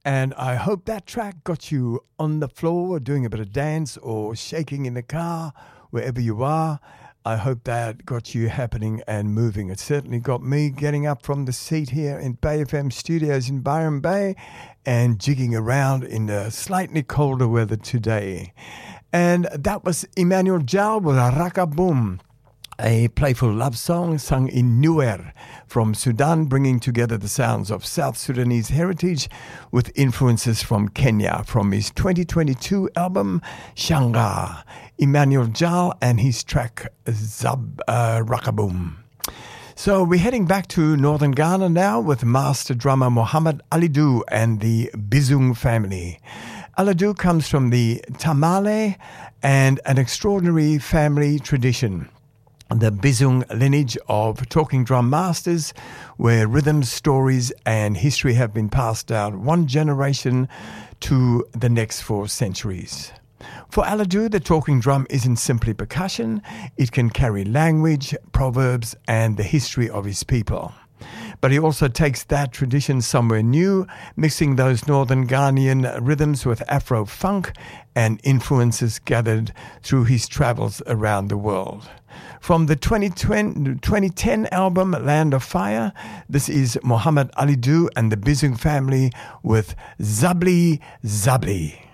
And I hope that track got you on the floor doing a bit of dance or shaking in the car, wherever you are. I hope that got you happening and moving. It certainly got me getting up from the seat here in Bay FM Studios in Byron Bay and jigging around in the slightly colder weather today. And that was Emmanuel Jal with Rakaboom, a playful love song sung in Nuer from Sudan, bringing together the sounds of South Sudanese heritage with influences from Kenya from his 2022 album Shanga. Emmanuel Jal and his track Rakaboom. So we're heading back to northern Ghana now with master drummer Mohammed Alidou and the Bizung family. Alidou comes from the Tamale and an extraordinary family tradition, the Bizung lineage of talking drum masters, where rhythms, stories, and history have been passed down one generation to the next 4 centuries. For Alidou, the talking drum isn't simply percussion. It can carry language, proverbs, and the history of his people. But he also takes that tradition somewhere new, mixing those northern Ghanaian rhythms with Afro-funk and influences gathered through his travels around the world. From the 2010 album Land of Fire, this is Mohammed Alidou and the Bizung family with Zabli Zabli.